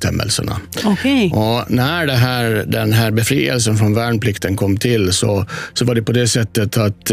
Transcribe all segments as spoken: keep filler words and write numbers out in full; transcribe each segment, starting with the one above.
bestämmelserna. Okay. Och när det här, den här befrielsen från värnplikten kom till så, så var det på det sättet att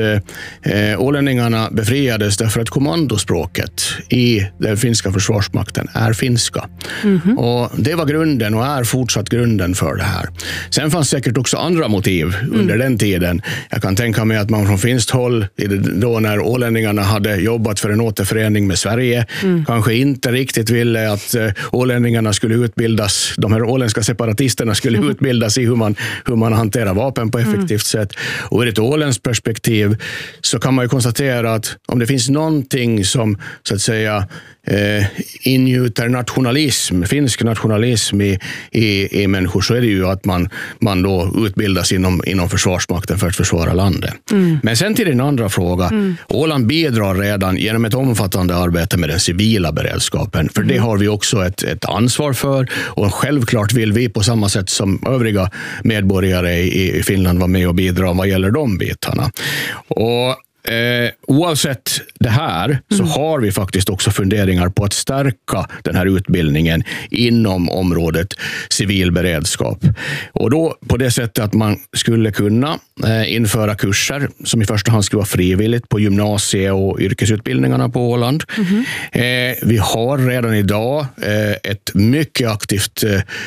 eh, ålänningarna befriades därför att kommandospråket i den finska försvarsmakten är finska. Mm-hmm. Och det var grunden och är fortsatt grunden för det här. Sen fanns säkert också andra motiv under mm. den tiden. Jag kan tänka mig att man från finskt håll, då när ålänningarna hade jobbat för en återförening med Sverige, mm. kanske inte riktigt ville att uh, ålänningarna skulle utbildas, de här åländska separatisterna skulle mm. utbildas i hur man, hur man hanterar vapen på effektivt mm. sätt. Och ur ett åländskt perspektiv så kan man ju konstatera att om det finns någonting som så att säga eh, ingjuter nationalism, finsk nationalism i, i, i människor, så är det ju att man, man då utbildas inom, inom försvarsmakten för att försvara landet. Mm. Men sen till din andra fråga, mm. Åland bidrar redan genom ett omfattande arbete med den civila beredskapen, för mm. det har vi också ett, ett ansvar för, och självklart vill vi på samma sätt som övriga medborgare i, i Finland vara med och bidra vad gäller de bitarna. Och Eh, oavsett det här så mm. har vi faktiskt också funderingar på att stärka den här utbildningen inom området civil beredskap. Och då på det sättet att man skulle kunna eh, införa kurser som i första hand skulle vara frivilligt på gymnasie- och yrkesutbildningarna på Åland. Mm. Eh, vi har redan idag eh, ett mycket aktivt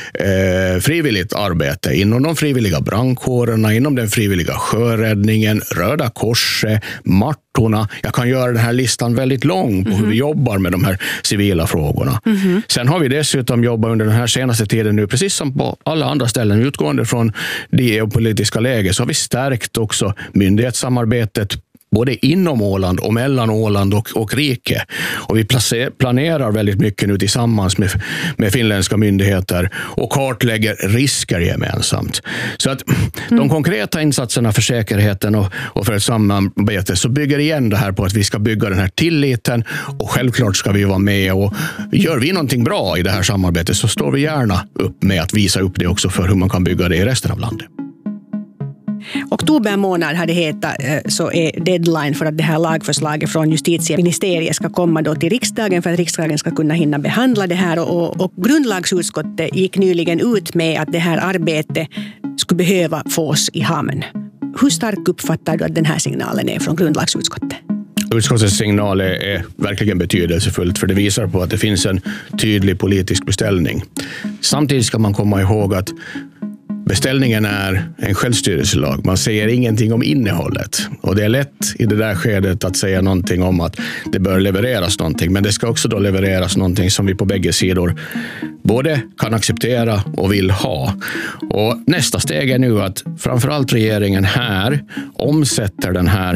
eh, frivilligt arbete inom de frivilliga brandkårerna, inom den frivilliga sjöräddningen, Röda korset, Martorna. Jag kan göra den här listan väldigt lång på mm-hmm. hur vi jobbar med de här civila frågorna. Mm-hmm. Sen har vi dessutom jobbat under den här senaste tiden nu, precis som på alla andra ställen, utgående från det geopolitiska läget, så har vi stärkt också myndighetssamarbetet både inom Åland och mellan Åland och, och rike. Och vi placer, planerar väldigt mycket nu tillsammans med, med finländska myndigheter och kartlägger risker gemensamt. Så att mm. de konkreta insatserna för säkerheten och, och för ett samarbete så bygger igen det här på att vi ska bygga den här tilliten, och självklart ska vi vara med, och gör vi någonting bra i det här samarbetet så står vi gärna upp med att visa upp det också för hur man kan bygga det i resten av landet. Oktober månad hade hetat, så är deadline för att det här lagförslaget från justitieministeriet ska komma då till riksdagen för att riksdagen ska kunna hinna behandla det här. Och, och grundlagsutskottet gick nyligen ut med att det här arbetet skulle behöva fås i hamn. Hur stark uppfattar du att den här signalen är från grundlagsutskottet? Utskottets signal är verkligen betydelsefullt, för det visar på att det finns en tydlig politisk beställning. Samtidigt ska man komma ihåg att beställningen är en självstyrelselag. Man säger ingenting om innehållet. Och det är lätt i det där skedet att säga någonting om att det bör levereras någonting. Men det ska också då levereras någonting som vi på bägge sidor både kan acceptera och vill ha. Och nästa steg är nu att framförallt regeringen här omsätter den här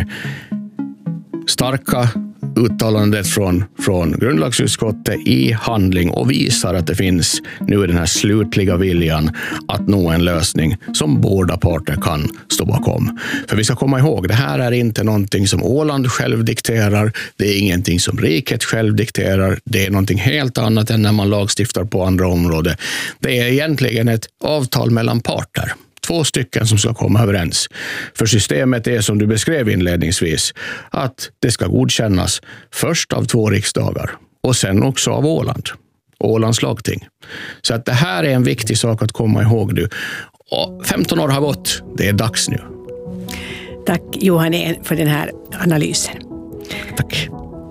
starka uttalandet från, från grundlagsutskottet i handling och visar att det finns nu den här slutliga viljan att nå en lösning som båda parter kan stå bakom. För vi ska komma ihåg, det här är inte någonting som Åland själv dikterar, det är ingenting som riket själv dikterar, det är någonting helt annat än när man lagstiftar på andra områden. Det är egentligen ett avtal mellan parter. Två stycken som ska komma överens. För systemet är, som du beskrev inledningsvis, att det ska godkännas först av två riksdagar och sen också av Åland. Ålands lagting. Så att det här är en viktig sak att komma ihåg nu. Och femton år har gått. Det är dags nu. Tack Johan Ehn för den här analysen. Tack.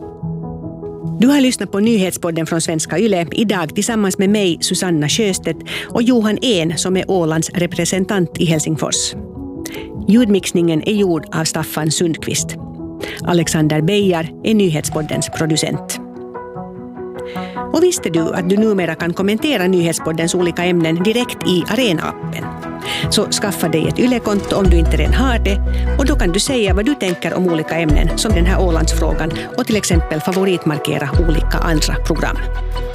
Du har lyssnat på nyhetspodden från Svenska Yle idag tillsammans med mig, Susanna Sjöstedt, och Johan Ehn som är Ålands representant i Helsingfors. Ljudmixningen är gjord av Staffan Sundqvist. Alexander Beijar är nyhetspoddens producent. Och visste du att du numera kan kommentera nyhetspoddens olika ämnen direkt i Arena-appen? Så skaffa dig ett Yle-konto om du inte redan har det, och då kan du säga vad du tänker om olika ämnen som den här Ålandsfrågan och till exempel favoritmarkera olika andra program.